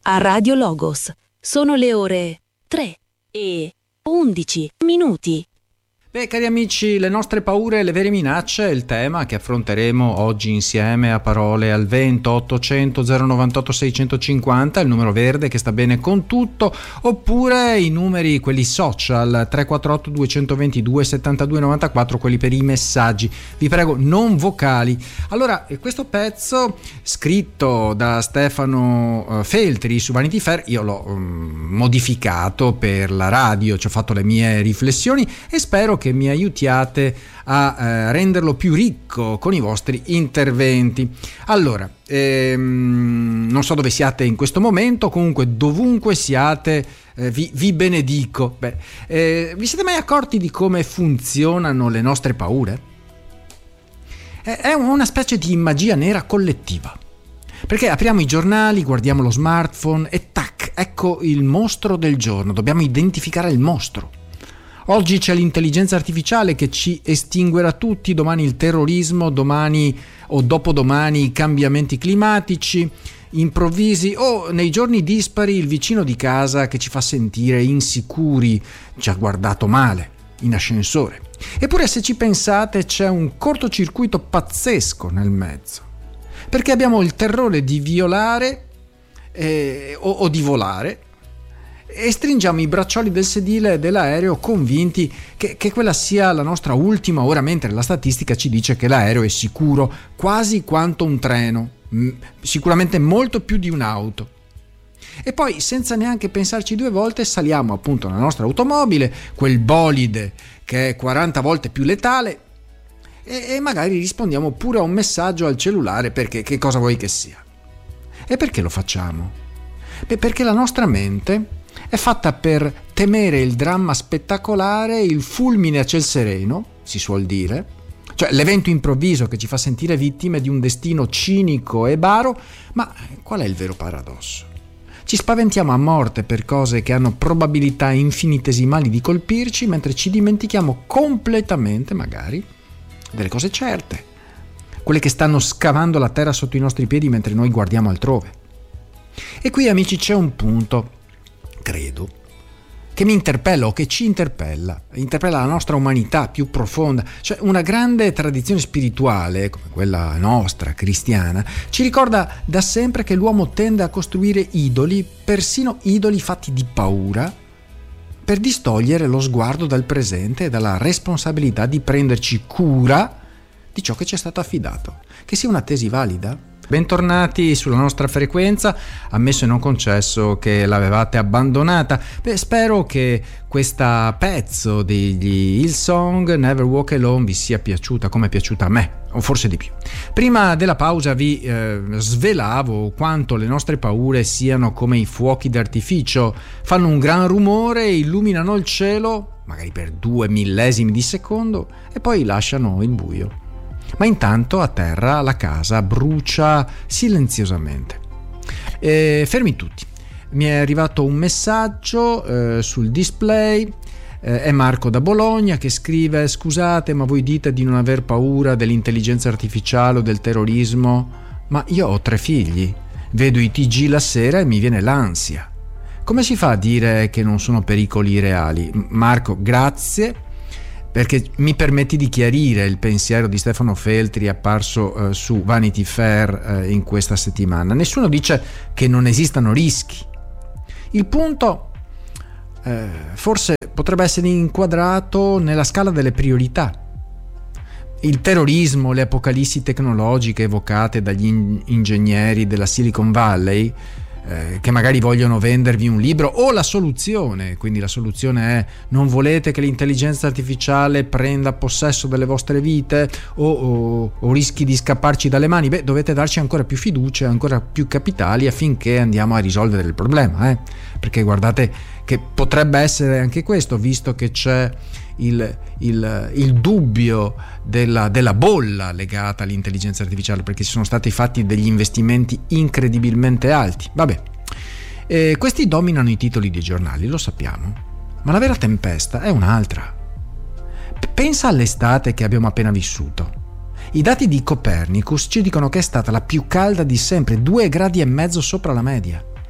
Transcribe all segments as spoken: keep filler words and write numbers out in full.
a Radio Logos. Sono le ore tre e undici minuti. Beh, cari amici, le nostre paure e le vere minacce è il tema che affronteremo oggi insieme a Parole al Vento. Ottocento zero novantotto seicentocinquanta, il numero verde che sta bene con tutto, oppure i numeri, quelli social, tre quattro otto duecentoventidue settantadue novantaquattro, quelli per i messaggi, vi prego, non vocali. Allora, questo pezzo scritto da Stefano Feltri su Vanity Fair, io l'ho um, modificato per la radio, ci ho fatto le mie riflessioni e spero che mi aiutiate a eh, renderlo più ricco con i vostri interventi. Allora, ehm, non so dove siate in questo momento, comunque dovunque siate eh, vi, vi benedico. Beh, eh, vi siete mai accorti di come funzionano le nostre paure? È una specie di magia nera collettiva, perché apriamo i giornali, guardiamo lo smartphone e tac, ecco il mostro del giorno, dobbiamo identificare il mostro. Oggi c'è l'intelligenza artificiale che ci estinguerà tutti, domani il terrorismo, domani o dopodomani i cambiamenti climatici improvvisi, o nei giorni dispari il vicino di casa che ci fa sentire insicuri, ci ha guardato male in ascensore. Eppure, se ci pensate, c'è un cortocircuito pazzesco nel mezzo, perché abbiamo il terrore di violare eh, o, o di volare, e stringiamo i braccioli del sedile dell'aereo convinti che, che quella sia la nostra ultima ora, mentre la statistica ci dice che l'aereo è sicuro quasi quanto un treno, m- sicuramente molto più di un'auto. E poi, senza neanche pensarci due volte, saliamo appunto nella nostra automobile, quel bolide che è quaranta volte più letale, e, e magari rispondiamo pure a un messaggio al cellulare, perché che cosa vuoi che sia. E perché lo facciamo? Beh, perché la nostra mente è fatta per temere il dramma spettacolare, il fulmine a ciel sereno, si suol dire, cioè l'evento improvviso che ci fa sentire vittime di un destino cinico e baro. Ma qual è il vero paradosso? Ci spaventiamo a morte per cose che hanno probabilità infinitesimali di colpirci, mentre ci dimentichiamo completamente, magari, delle cose certe, quelle che stanno scavando la terra sotto i nostri piedi mentre noi guardiamo altrove. E qui, amici, c'è un punto, credo, che mi interpella o che ci interpella, interpella la nostra umanità più profonda. Cioè, una grande tradizione spirituale, come quella nostra, cristiana, ci ricorda da sempre che l'uomo tende a costruire idoli, persino idoli fatti di paura, per distogliere lo sguardo dal presente e dalla responsabilità di prenderci cura di ciò che ci è stato affidato. Che sia una tesi valida? Bentornati sulla nostra frequenza, ammesso e non concesso che l'avevate abbandonata. Beh, spero che questa pezzo degli Hillsong, Never Walk Alone, vi sia piaciuta come è piaciuta a me, o forse di più. Prima della pausa vi eh, svelavo quanto le nostre paure siano come i fuochi d'artificio, fanno un gran rumore, illuminano il cielo, magari per due millesimi di secondo, e poi lasciano il buio. Ma intanto a terra la casa brucia silenziosamente. E fermi tutti, mi è arrivato un messaggio eh, sul display, eh, è Marco da Bologna che scrive: scusate, ma voi dite di non aver paura dell'intelligenza artificiale o del terrorismo, ma io ho tre figli, vedo i T G la sera e mi viene l'ansia. Come si fa a dire che non sono pericoli reali? Marco, grazie, perché mi permetti di chiarire il pensiero di Stefano Feltri apparso eh, su Vanity Fair eh, in questa settimana. Nessuno dice che non esistano rischi. Il punto eh, forse potrebbe essere inquadrato nella scala delle priorità. Il terrorismo, le apocalissi tecnologiche evocate dagli in- ingegneri della Silicon Valley, Eh, che magari vogliono vendervi un libro, o la soluzione, quindi la soluzione è: non volete che l'intelligenza artificiale prenda possesso delle vostre vite o, o, o rischi di scapparci dalle mani, beh, dovete darci ancora più fiducia e ancora più capitali affinché andiamo a risolvere il problema, eh? Perché guardate che potrebbe essere anche questo, visto che c'è il, il, il dubbio della, della bolla legata all'intelligenza artificiale, perché ci sono stati fatti degli investimenti incredibilmente alti. Vabbè, eh, questi dominano i titoli dei giornali, lo sappiamo, ma la vera tempesta è un'altra. P- pensa all'estate che abbiamo appena vissuto. I dati di Copernicus ci dicono che è stata la più calda di sempre, due gradi e mezzo sopra la media.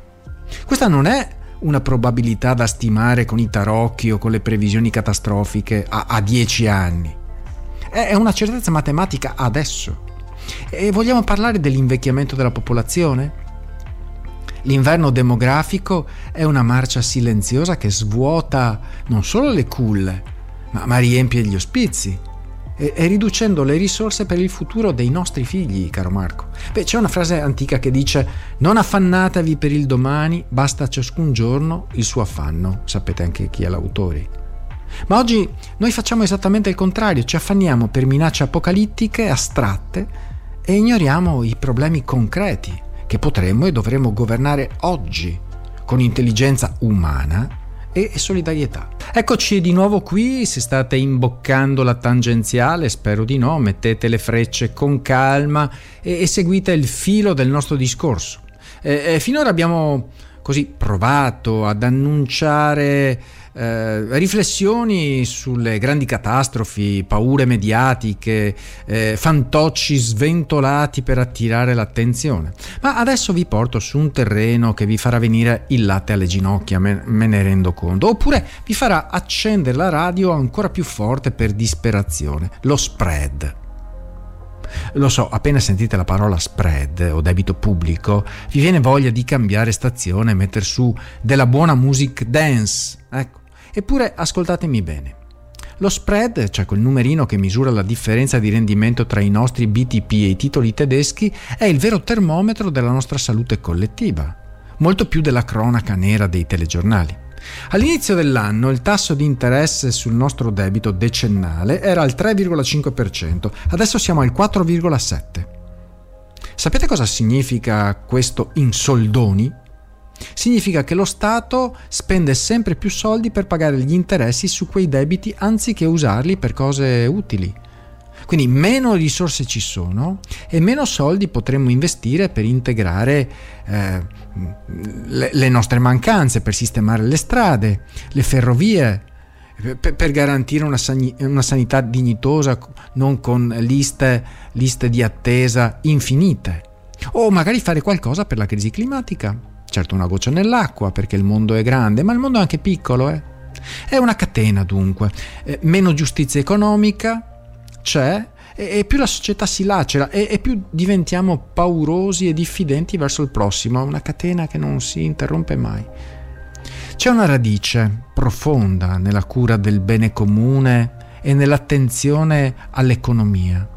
Questa non è una probabilità da stimare con i tarocchi o con le previsioni catastrofiche a, a dieci anni. È una certezza matematica adesso. E vogliamo parlare dell'invecchiamento della popolazione? L'inverno demografico è una marcia silenziosa che svuota non solo le culle, ma, ma riempie gli ospizi e, e riducendo le risorse per il futuro dei nostri figli, caro Marco. Beh, c'è una frase antica che dice: non affannatevi per il domani, basta a ciascun giorno il suo affanno. Sapete anche chi è l'autore. Ma oggi noi facciamo esattamente il contrario, ci affanniamo per minacce apocalittiche astratte e ignoriamo i problemi concreti che potremmo e dovremmo governare oggi con intelligenza umana e solidarietà. Eccoci di nuovo qui, se state imboccando la tangenziale, spero di no, mettete le frecce con calma e, e seguite il filo del nostro discorso. E, e finora abbiamo così provato ad annunciare eh, riflessioni sulle grandi catastrofi, paure mediatiche, eh, fantocci sventolati per attirare l'attenzione. Ma adesso vi porto su un terreno che vi farà venire il latte alle ginocchia, me, me ne rendo conto, oppure vi farà accendere la radio ancora più forte per disperazione: lo spread. Lo so, appena sentite la parola spread o debito pubblico vi viene voglia di cambiare stazione e metter su della buona music dance, ecco. Eppure ascoltatemi bene, lo spread, cioè quel numerino che misura la differenza di rendimento tra i nostri B T P e i titoli tedeschi, è il vero termometro della nostra salute collettiva, molto più della cronaca nera dei telegiornali. All'inizio dell'anno il tasso di interesse sul nostro debito decennale era al tre virgola cinque per cento, adesso siamo al quattro virgola sette per cento. Sapete cosa significa questo in soldoni? Significa che lo Stato spende sempre più soldi per pagare gli interessi su quei debiti anziché usarli per cose utili. Quindi meno risorse ci sono e meno soldi potremmo investire per integrare eh, le, le nostre mancanze, per sistemare le strade, le ferrovie, per, per garantire una, sani, una sanità dignitosa, non con liste, liste di attesa infinite. O magari fare qualcosa per la crisi climatica. Certo, una goccia nell'acqua, perché il mondo è grande, ma il mondo è anche piccolo. Eh? È una catena, dunque. Eh, meno giustizia economica c'è, e più la società si lacera e, e più diventiamo paurosi e diffidenti verso il prossimo. È una catena che non si interrompe mai. C'è una radice profonda nella cura del bene comune e nell'attenzione all'economia.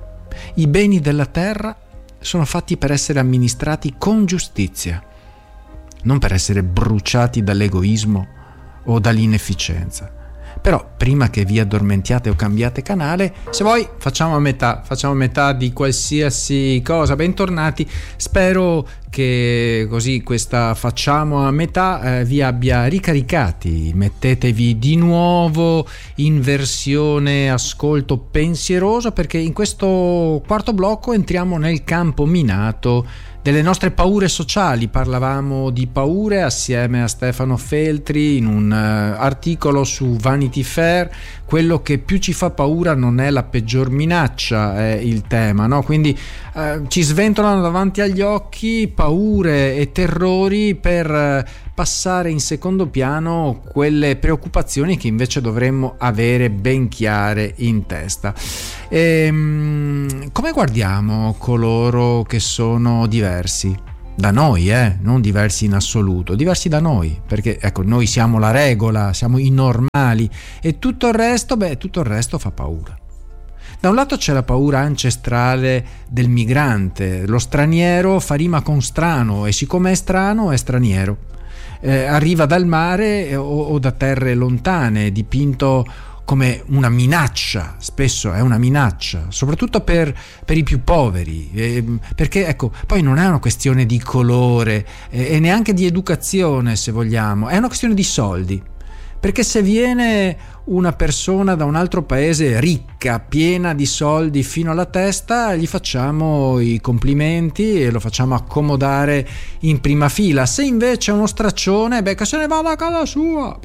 I beni della terra sono fatti per essere amministrati con giustizia, non per essere bruciati dall'egoismo o dall'inefficienza. Però prima che vi addormentiate o cambiate canale, se vuoi facciamo a metà, facciamo a metà di qualsiasi cosa. Bentornati, spero che così questa facciamo a metà eh, vi abbia ricaricati. Mettetevi di nuovo in versione ascolto pensieroso, perché in questo quarto blocco entriamo nel campo minato delle nostre paure sociali. Parlavamo di paure assieme a Stefano Feltri in un uh, articolo su Vanity Fair. Quello che più ci fa paura non è la peggior minaccia, è il tema, no? Quindi uh, ci sventolano davanti agli occhi paure e terrori per uh, passare in secondo piano quelle preoccupazioni che invece dovremmo avere ben chiare in testa. E, come guardiamo coloro che sono diversi? Da noi, eh? Non diversi in assoluto, diversi da noi, perché ecco, noi siamo la regola, siamo i normali, e tutto il resto, beh, tutto il resto fa paura. Da un lato c'è la paura ancestrale del migrante, lo straniero fa rima con strano, e siccome è strano è straniero. Eh, arriva dal mare o, o da terre lontane, dipinto come una minaccia, spesso è una minaccia, soprattutto per, per i più poveri, eh, perché ecco, poi non è una questione di colore eh, e neanche di educazione, se vogliamo, è una questione di soldi. Perché se viene una persona da un altro paese ricca, piena di soldi fino alla testa, gli facciamo i complimenti e lo facciamo accomodare in prima fila. Se invece è uno straccione, beh, che se ne va da casa sua, beh,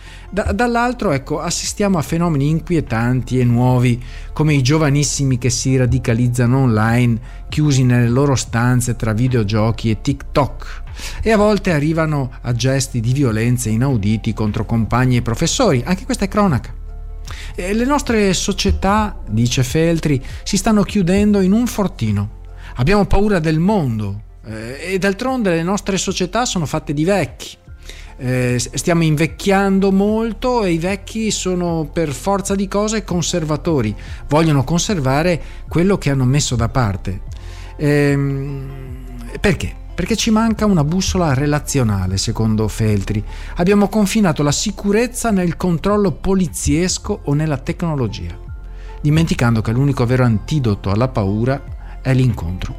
Da, dall'altro, ecco, assistiamo a fenomeni inquietanti e nuovi, come i giovanissimi che si radicalizzano online, chiusi nelle loro stanze tra videogiochi e TikTok, e a volte arrivano a gesti di violenza inauditi contro compagni e professori. Anche questa è cronaca. E le nostre società, dice Feltri, si stanno chiudendo in un fortino. Abbiamo paura del mondo, eh, e d'altronde le nostre società sono fatte di vecchi. Eh, stiamo invecchiando molto e i vecchi sono per forza di cose conservatori, vogliono conservare quello che hanno messo da parte. Ehm, perché? Perché ci manca una bussola relazionale, secondo Feltri. Abbiamo confinato la sicurezza nel controllo poliziesco o nella tecnologia, dimenticando che l'unico vero antidoto alla paura è l'incontro.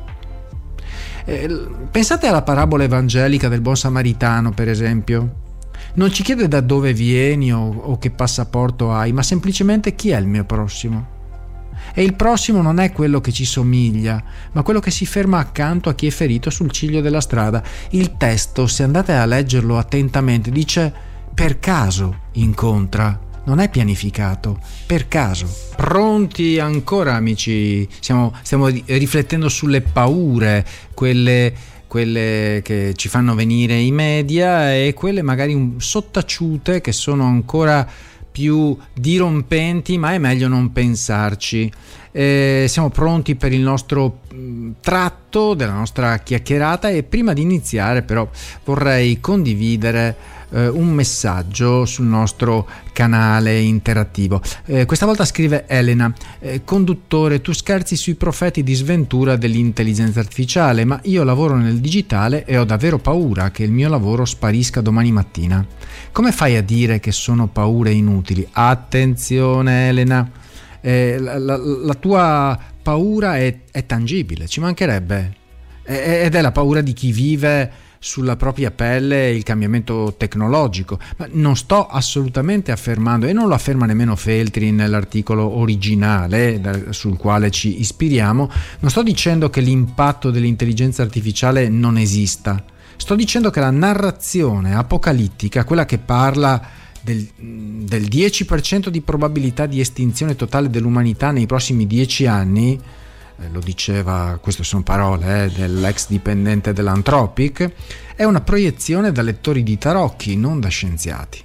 Pensate alla parabola evangelica del buon samaritano, per esempio. Non ci chiede da dove vieni o, o che passaporto hai, ma semplicemente chi è il mio prossimo. E il prossimo non è quello che ci somiglia, ma quello che si ferma accanto a chi è ferito sul ciglio della strada. Il testo, se andate a leggerlo attentamente, dice per caso incontra. Non è pianificato, per caso. Pronti ancora, amici? Siamo, stiamo riflettendo sulle paure, quelle, quelle che ci fanno venire i media e quelle magari sottaciute che sono ancora più dirompenti, ma è meglio non pensarci. Eh, siamo pronti per il nostro mh, tratto della nostra chiacchierata, e prima di iniziare però vorrei condividere un messaggio sul nostro canale interattivo. Eh, questa volta scrive Elena: eh, conduttore, tu scherzi sui profeti di sventura dell'intelligenza artificiale, ma io lavoro nel digitale e ho davvero paura che il mio lavoro sparisca domani mattina. Come fai a dire che sono paure inutili? Attenzione Elena, eh, la, la, la tua paura è, è tangibile, ci mancherebbe, è, ed è la paura di chi vive sulla propria pelle il cambiamento tecnologico. Ma non sto assolutamente affermando, e non lo afferma nemmeno Feltri nell'articolo originale sul quale ci ispiriamo, non sto dicendo che l'impatto dell'intelligenza artificiale non esista. Sto dicendo che la narrazione apocalittica, quella che parla del, del dieci per cento di probabilità di estinzione totale dell'umanità nei prossimi dieci anni, Eh, lo diceva, queste sono parole eh, dell'ex dipendente dell'Anthropic, è una proiezione da lettori di tarocchi, non da scienziati.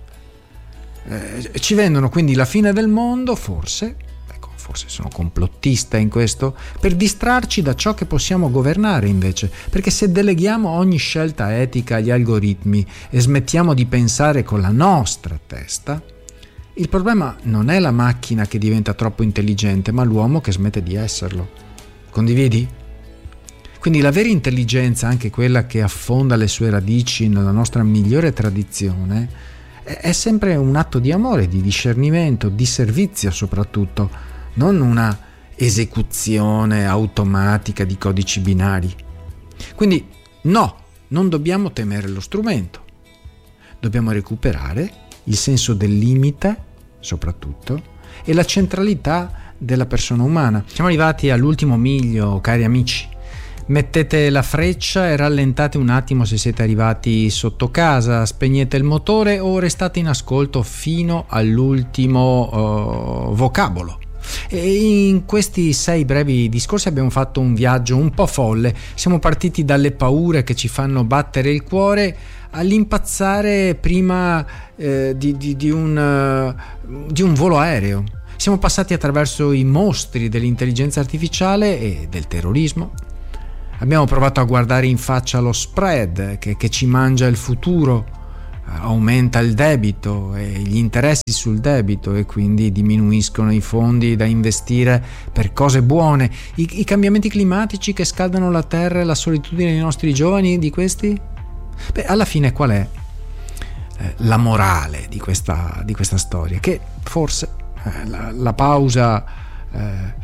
Eh, ci vendono quindi la fine del mondo, forse, ecco, forse sono complottista in questo, per distrarci da ciò che possiamo governare invece, perché se deleghiamo ogni scelta etica agli algoritmi e smettiamo di pensare con la nostra testa, il problema non è la macchina che diventa troppo intelligente, ma l'uomo che smette di esserlo. Condividi? Quindi la vera intelligenza, anche quella che affonda le sue radici nella nostra migliore tradizione, è sempre un atto di amore, di discernimento, di servizio soprattutto, non una esecuzione automatica di codici binari. Quindi no, non dobbiamo temere lo strumento. Dobbiamo recuperare il senso del limite, soprattutto, e la centralità della persona umana. Siamo arrivati all'ultimo miglio, cari amici. Mettete la freccia e rallentate un attimo se siete arrivati sotto casa, spegnete il motore o restate in ascolto fino all'ultimo uh, vocabolo. E in questi sei brevi discorsi abbiamo fatto un viaggio un po' folle. Siamo partiti dalle paure che ci fanno battere il cuore all'impazzare prima eh, di, di, di, un, uh, di un volo aereo. Siamo passati attraverso i mostri dell'intelligenza artificiale e del terrorismo. Abbiamo provato a guardare in faccia lo spread che, che ci mangia il futuro, aumenta il debito e gli interessi sul debito e quindi diminuiscono i fondi da investire per cose buone. I, i cambiamenti climatici che scaldano la terra e la solitudine dei nostri giovani, di questi? Beh, alla fine qual è eh, la morale di questa, di questa storia? Che forse eh, la, la pausa, eh,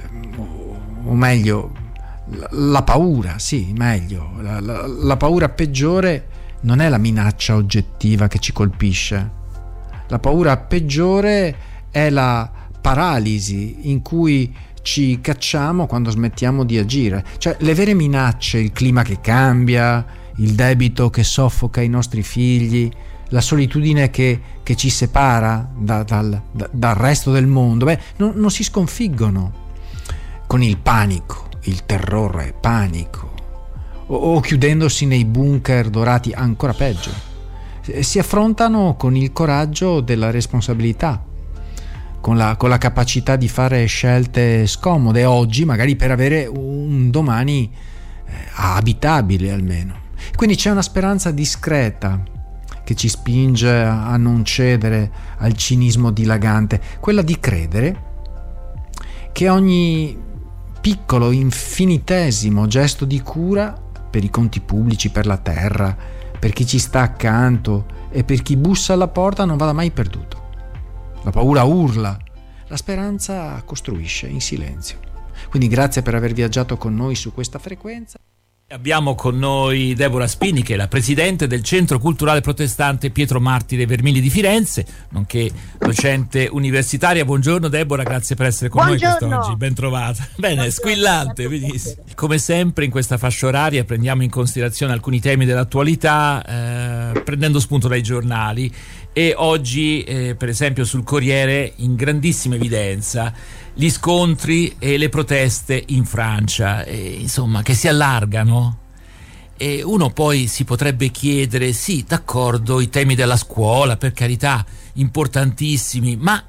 o meglio, la, la paura, sì, meglio, la, la, la paura peggiore non è la minaccia oggettiva che ci colpisce. La paura peggiore è la paralisi in cui ci cacciamo quando smettiamo di agire. Cioè, le vere minacce, il clima che cambia, il debito che soffoca i nostri figli, la solitudine che, che ci separa da, dal, da, dal resto del mondo, beh, non, non si sconfiggono con il panico, il terrore, panico, o, o chiudendosi nei bunker dorati, ancora peggio. Si affrontano con il coraggio della responsabilità, con la, con la capacità di fare scelte scomode oggi, magari per avere un domani eh, abitabile almeno. Quindi c'è una speranza discreta che ci spinge a non cedere al cinismo dilagante, quella di credere che ogni piccolo, infinitesimo gesto di cura per i conti pubblici, per la terra, per chi ci sta accanto e per chi bussa alla porta non vada mai perduto. La paura urla, la speranza costruisce in silenzio. Quindi grazie per aver viaggiato con noi su questa frequenza. Abbiamo con noi Deborah Spini, che è la presidente del Centro Culturale Protestante Pietro Martire Vermigli di Firenze, nonché docente universitaria. Buongiorno Deborah, grazie per essere con Buongiorno. noi quest'oggi, ben trovata. Bene, Buongiorno. Squillante, benissimo. Come sempre in questa fascia oraria prendiamo in considerazione alcuni temi dell'attualità, eh, prendendo spunto dai giornali, e oggi eh, per esempio sul Corriere in grandissima evidenza gli scontri e le proteste in Francia, eh, insomma, che si allargano, e uno poi si potrebbe chiedere, sì, d'accordo, i temi della scuola, per carità, importantissimi, ma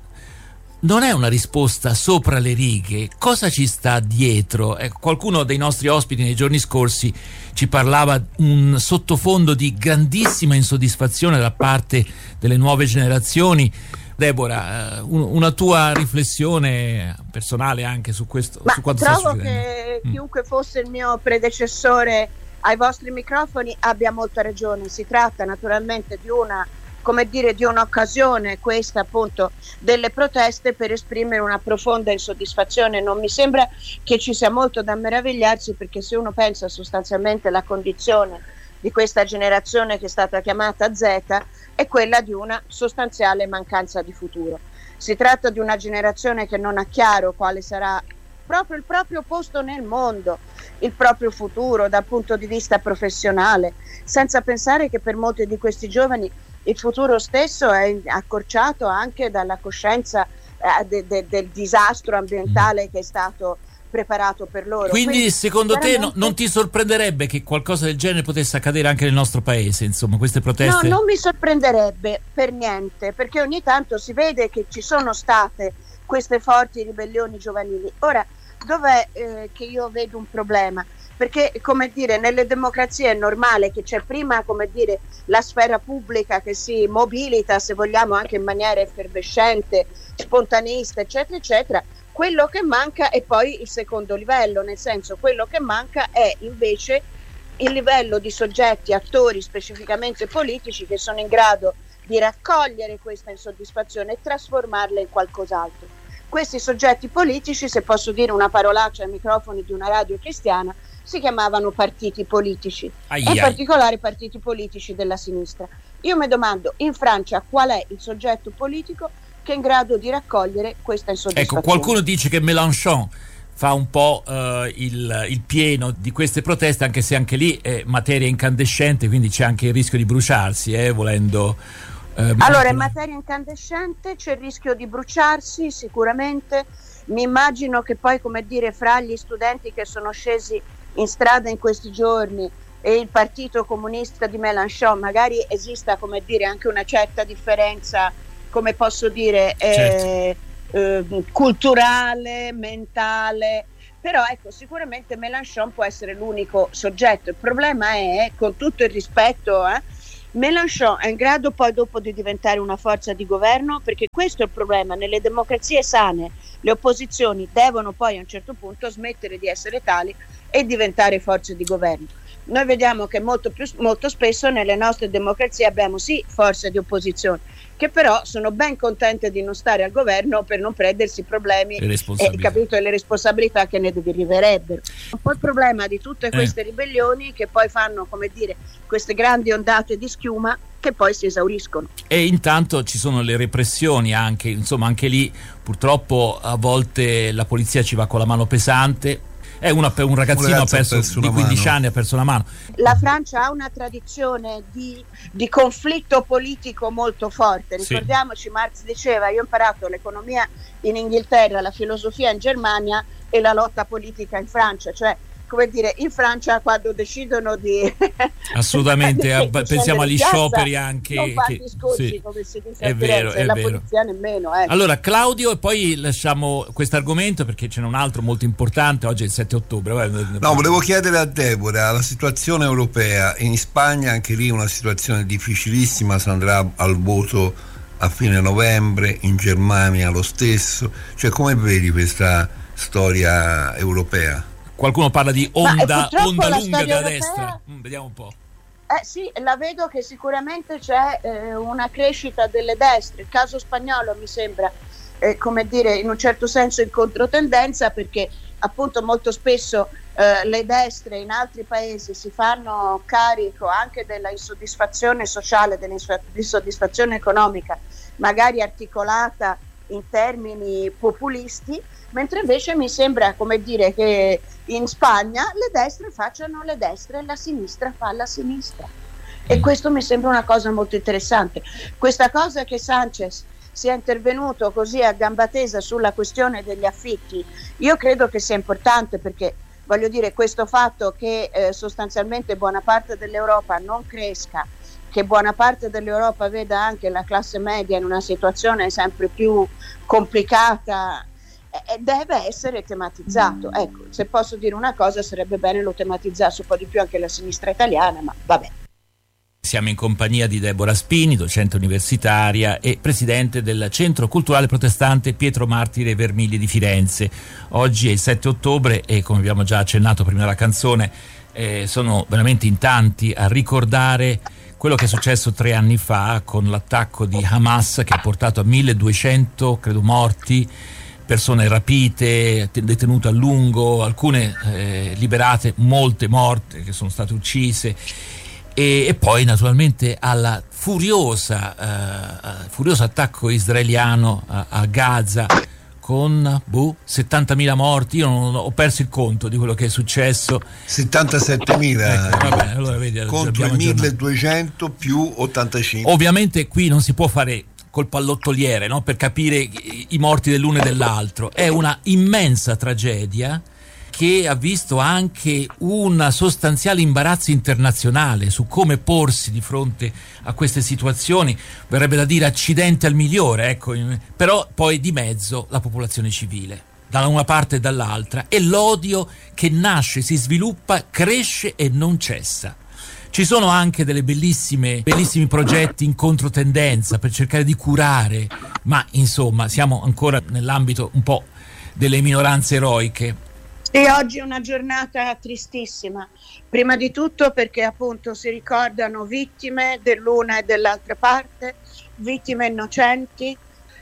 non è una risposta sopra le righe. Cosa ci sta dietro? Eh, qualcuno dei nostri ospiti nei giorni scorsi ci parlava un sottofondo di grandissima insoddisfazione da parte delle nuove generazioni. Deborah, una tua riflessione personale anche su questo? Ma su quanto trovo sta succedendo? che Mm. chiunque fosse il mio predecessore ai vostri microfoni abbia molta ragione. Si tratta naturalmente di una, come dire, di un'occasione, questa appunto, delle proteste, per esprimere una profonda insoddisfazione. Non mi sembra che ci sia molto da meravigliarsi, perché se uno pensa sostanzialmente alla condizione di questa generazione che è stata chiamata Z, è quella di una sostanziale mancanza di futuro. Si tratta di una generazione che non ha chiaro quale sarà proprio il proprio posto nel mondo, il proprio futuro dal punto di vista professionale, senza pensare che per molti di questi giovani il futuro stesso è accorciato anche dalla coscienza eh, de, de, del disastro ambientale che è stato preparato per loro. Quindi, Quindi secondo te no, non ti sorprenderebbe che qualcosa del genere potesse accadere anche nel nostro paese, insomma, queste proteste? No, non mi sorprenderebbe per niente, perché ogni tanto si vede che ci sono state queste forti ribellioni giovanili. Ora, dov'è eh, che io vedo un problema? Perché, come dire, nelle democrazie è normale che c'è prima, come dire, la sfera pubblica che si mobilita, se vogliamo, anche in maniera effervescente, spontaneista, eccetera, eccetera. Quello che manca è poi il secondo livello, nel senso, quello che manca è invece il livello di soggetti, attori specificamente politici, che sono in grado di raccogliere questa insoddisfazione e trasformarla in qualcos'altro. Questi soggetti politici, se posso dire una parolaccia ai microfoni di una radio cristiana, si chiamavano partiti politici, ai e in ai. particolare partiti politici della sinistra. Io mi domando, in Francia qual è il soggetto politico che è in grado di raccogliere questa insoddisfazione? Ecco, qualcuno dice che Mélenchon fa un po' eh, il, il pieno di queste proteste, anche se anche lì è materia incandescente, quindi c'è anche il rischio di bruciarsi, eh, volendo... Eh, allora, in materia incandescente c'è il rischio di bruciarsi sicuramente. Mi immagino che poi, come dire, fra gli studenti che sono scesi in strada in questi giorni e il partito comunista di Mélenchon magari esista, come dire, anche una certa differenza, come posso dire, certo. eh, eh, culturale, mentale, però ecco, sicuramente Mélenchon può essere l'unico soggetto. Il problema è, con tutto il rispetto, eh, Mélenchon è in grado poi dopo di diventare una forza di governo, perché questo è il problema. Nelle democrazie sane le opposizioni devono poi a un certo punto smettere di essere tali e diventare forze di governo. Noi vediamo che molto, più, molto spesso nelle nostre democrazie abbiamo sì forze di opposizione, che però sono ben contente di non stare al governo per non prendersi i problemi e, eh, capito, e le responsabilità che ne deriverebbero. Un po' il problema di tutte queste eh. ribellioni che poi fanno, come dire, queste grandi ondate di schiuma che poi si esauriscono. E intanto ci sono le repressioni anche, insomma, anche lì purtroppo a volte la polizia ci va con la mano pesante. È una, un ragazzino un ha perso, perso di quindici mano. anni ha perso la mano. La Francia ha una tradizione di, di conflitto politico molto forte. Ricordiamoci, sì. Marx diceva: io ho imparato l'economia in Inghilterra, la filosofia in Germania e la lotta politica in Francia, cioè come dire, in Francia quando decidono di assolutamente di, di pensiamo agli piazza, scioperi anche non fatti che, scocci, sì, come si dice è a vero, Firenze, è la vero. polizia nemmeno ecco. Allora Claudio, e poi lasciamo questo argomento perché ce n'è un altro molto importante. Oggi è il sette ottobre. No, volevo chiedere a Deborah la situazione europea. In Spagna anche lì una situazione difficilissima, si andrà al voto a fine novembre, in Germania lo stesso, cioè come vedi questa storia europea? Qualcuno parla di onda, onda lunga della europea, destra. Mm, vediamo un po'. Eh sì, la vedo che sicuramente c'è eh, una crescita delle destre. Il caso spagnolo mi sembra, eh, come dire, in un certo senso in controtendenza, perché appunto molto spesso eh, le destre in altri paesi si fanno carico anche della insoddisfazione sociale, dell'insoddisfazione economica, magari articolata in termini populisti, mentre invece mi sembra, come dire, che in Spagna le destre facciano le destre e la sinistra fa la sinistra, e questo mi sembra una cosa molto interessante. Questa cosa che Sanchez sia intervenuto così a gamba tesa sulla questione degli affitti, io credo che sia importante, perché voglio dire, questo fatto che eh, sostanzialmente buona parte dell'Europa non cresca, che buona parte dell'Europa veda anche la classe media in una situazione sempre più complicata, eh, deve essere tematizzato. Ecco, se posso dire una cosa, sarebbe bene lo tematizzasse un po' di più anche la sinistra italiana, ma vabbè. Siamo in compagnia di Deborah Spini, docente universitaria e presidente del Centro Culturale Protestante Pietro Martire Vermigli di Firenze. Oggi è il sette ottobre e, come abbiamo già accennato prima della canzone, eh, sono veramente in tanti a ricordare quello che è successo tre anni fa con l'attacco di Hamas, che ha portato a milleduecento, credo, morti, persone rapite, detenute a lungo, alcune eh, liberate, molte morte che sono state uccise, e, e poi naturalmente alla furiosa eh, furioso attacco israeliano a, a Gaza con boh, settantamila morti. Io non ho perso il conto di quello che è successo. settantasettemila ecco, vabbè, allora, vedi, contro i milleduecento più ottantacinque. Ovviamente qui non si può fare col pallottoliere, no? Per capire i morti dell'uno e dell'altro. È una immensa tragedia che ha visto anche un sostanziale imbarazzo internazionale su come porsi di fronte a queste situazioni. Verrebbe da dire accidente al migliore, ecco, però poi di mezzo la popolazione civile, da una parte e dall'altra, e l'odio che nasce, si sviluppa, cresce e non cessa. Ci sono anche delle bellissime, bellissimi progetti in controtendenza per cercare di curare, ma insomma siamo ancora nell'ambito un po' delle minoranze eroiche. E oggi è una giornata tristissima, prima di tutto perché appunto si ricordano vittime dell'una e dell'altra parte, vittime innocenti.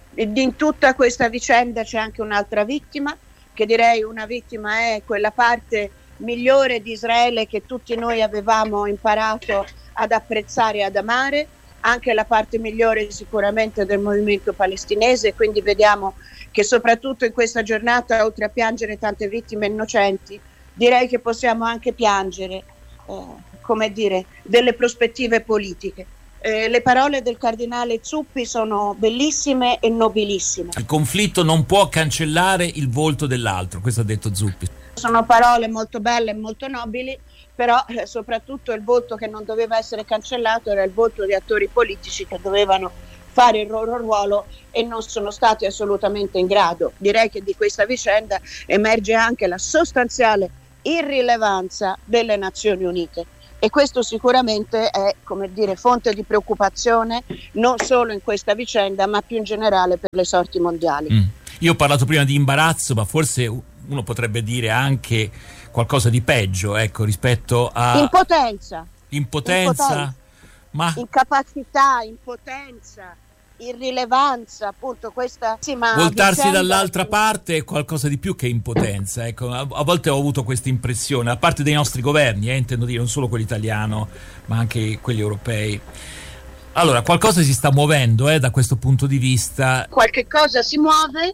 In tutta questa vicenda c'è anche un'altra vittima, che direi una vittima è quella parte migliore di Israele che tutti noi avevamo imparato ad apprezzare e ad amare, anche la parte migliore sicuramente del movimento palestinese. Quindi vediamo che soprattutto in questa giornata, oltre a piangere tante vittime innocenti, direi che possiamo anche piangere eh, come dire, delle prospettive politiche. Eh, le parole del cardinale Zuppi sono bellissime e nobilissime. Il conflitto non può cancellare il volto dell'altro, questo ha detto Zuppi. Sono parole molto belle e molto nobili, però eh, soprattutto il volto che non doveva essere cancellato era il volto di attori politici che dovevano fare il loro ruolo e non sono stati assolutamente in grado. Direi che di questa vicenda emerge anche la sostanziale irrilevanza delle Nazioni Unite, e questo sicuramente è, come dire, fonte di preoccupazione non solo in questa vicenda ma più in generale per le sorti mondiali. Mm. Io ho parlato prima di imbarazzo, ma forse uno potrebbe dire anche qualcosa di peggio, ecco, rispetto a impotenza, impotenza, impotenza. Ma incapacità, impotenza, irrilevanza, appunto questa sì, ma voltarsi vicenda... dall'altra parte è qualcosa di più che impotenza, ecco. A, a volte ho avuto questa impressione da parte dei nostri governi, eh, intendo dire, non solo quello italiano ma anche quelli europei. Allora, qualcosa si sta muovendo eh, da questo punto di vista. Qualche cosa si muove,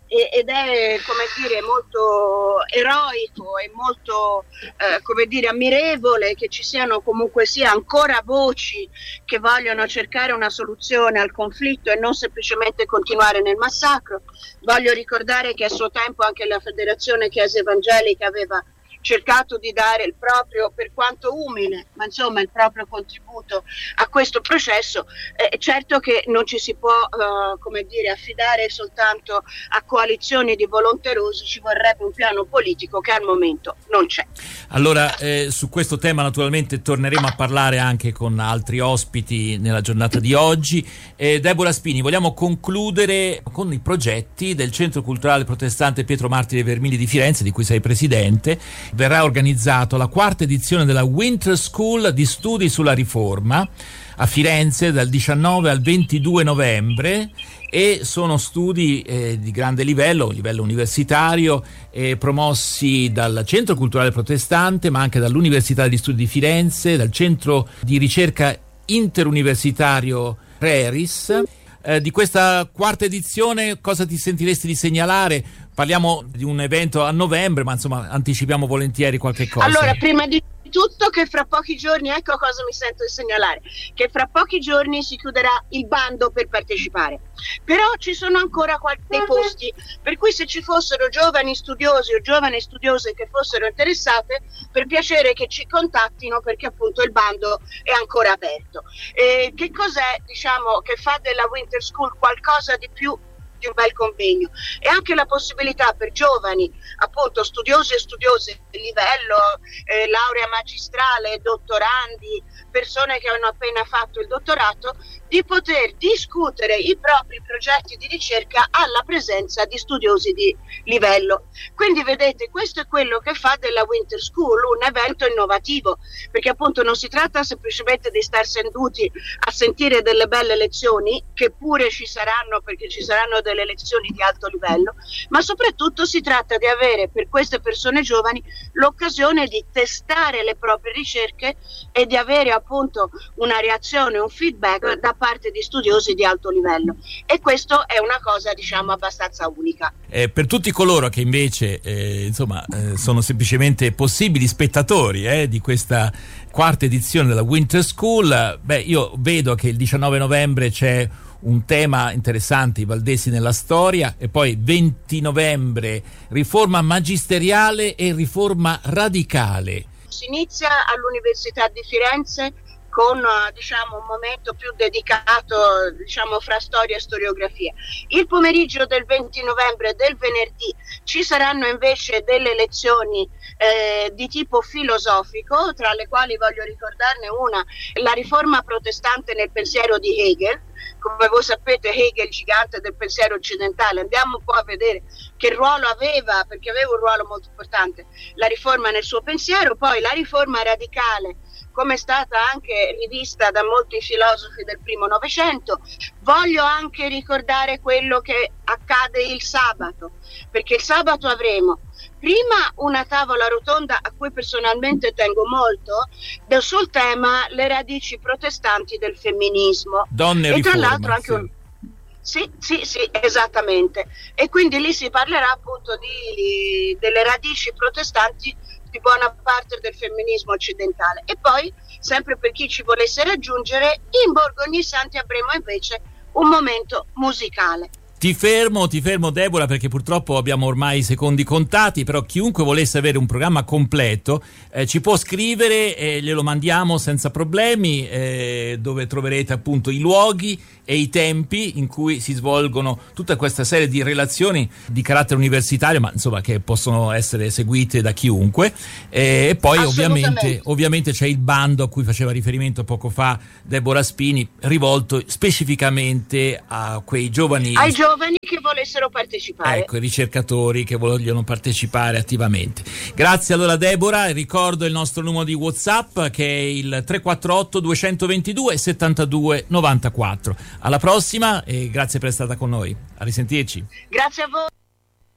ed è, come dire, molto eroico e molto eh, come dire, ammirevole che ci siano comunque sia ancora voci che vogliono cercare una soluzione al conflitto e non semplicemente continuare nel massacro. Voglio ricordare che a suo tempo anche la Federazione Chiesa Evangelica aveva cercato di dare il proprio, per quanto umile, ma insomma il proprio contributo a questo processo. Eh, certo che non ci si può eh, come dire, affidare soltanto a coalizioni di volonterosi, ci vorrebbe un piano politico che al momento non c'è. Allora eh, su questo tema naturalmente torneremo a parlare anche con altri ospiti nella giornata di oggi. eh, Deborah Spini, vogliamo concludere con i progetti del Centro Culturale Protestante Pietro Martire Vermigli di Firenze, di cui sei presidente. Verrà organizzato la quarta edizione della Winter School di studi sulla Riforma a Firenze dal diciannove al ventidue novembre, e sono studi eh, di grande livello, livello universitario, eh, promossi dal Centro Culturale Protestante, ma anche dall'Università degli Studi di Firenze, dal Centro di Ricerca Interuniversitario RERIS. Eh, di questa quarta edizione cosa ti sentiresti di segnalare? Parliamo di un evento a novembre, ma insomma anticipiamo volentieri qualche cosa. Allora, prima di tutto che fra pochi giorni, ecco cosa mi sento di segnalare, che fra pochi giorni si chiuderà il bando per partecipare. Però ci sono ancora dei posti, per cui se ci fossero giovani studiosi o giovani studiose che fossero interessate, per piacere che ci contattino, perché appunto il bando è ancora aperto. E che cos'è, diciamo, che fa della Winter School qualcosa di più di un bel convegno? E anche la possibilità per giovani, appunto studiosi e studiose di livello, eh, laurea magistrale, dottorandi, persone che hanno appena fatto il dottorato, di poter discutere i propri progetti di ricerca alla presenza di studiosi di livello. Quindi vedete, questo è quello che fa della Winter School un evento innovativo, perché appunto non si tratta semplicemente di star seduti a sentire delle belle lezioni, che pure ci saranno, perché ci saranno delle lezioni di alto livello, ma soprattutto si tratta di avere per queste persone giovani l'occasione di testare le proprie ricerche e di avere appunto una reazione, un feedback da parte di studiosi di alto livello, e questo è una cosa, diciamo, abbastanza unica. Eh, per tutti coloro che invece eh, insomma eh, sono semplicemente possibili spettatori eh, di questa quarta edizione della Winter School, beh, io vedo che il diciannove novembre c'è un tema interessante, i Valdesi nella storia, e poi venti novembre riforma magisteriale e riforma radicale. Si inizia all'Università di Firenze con diciamo un momento più dedicato, diciamo, fra storia e storiografia. Il pomeriggio del venti novembre e del venerdì ci saranno invece delle lezioni eh, di tipo filosofico, tra le quali voglio ricordarne una, la riforma protestante nel pensiero di Hegel. Come voi sapete, Hegel, gigante del pensiero occidentale. Andiamo un po' a vedere che ruolo aveva, perché aveva un ruolo molto importante, la riforma nel suo pensiero. Poi la riforma radicale, come è stata anche rivista da molti filosofi del primo Novecento. Voglio anche ricordare quello che accade il sabato, perché il sabato avremo prima una tavola rotonda a cui personalmente tengo molto, sul tema le radici protestanti del femminismo. Donne e tra riforma, l'altro anche sì. un Sì, sì, sì, esattamente. E quindi lì si parlerà appunto di, delle radici protestanti di buona parte del femminismo occidentale. E poi, sempre per chi ci volesse raggiungere, in Borgo Ognissanti avremo invece un momento musicale. Ti fermo, ti fermo Deborah, perché purtroppo abbiamo ormai i secondi contati, però chiunque volesse avere un programma completo eh, ci può scrivere e glielo mandiamo senza problemi, eh, dove troverete appunto i luoghi e i tempi in cui si svolgono tutta questa serie di relazioni di carattere universitario, ma insomma che possono essere seguite da chiunque. Eh, e poi ovviamente, ovviamente c'è il bando a cui faceva riferimento poco fa Deborah Spini, rivolto specificamente a quei giovani... Ai giovani che volessero partecipare. Ecco, i ricercatori che vogliono partecipare attivamente. Grazie allora Deborah, ricordo il nostro numero di WhatsApp che è il tre quattro otto due due due sette due nove quattro. Alla prossima e grazie per essere stata con noi. A risentirci. Grazie a voi.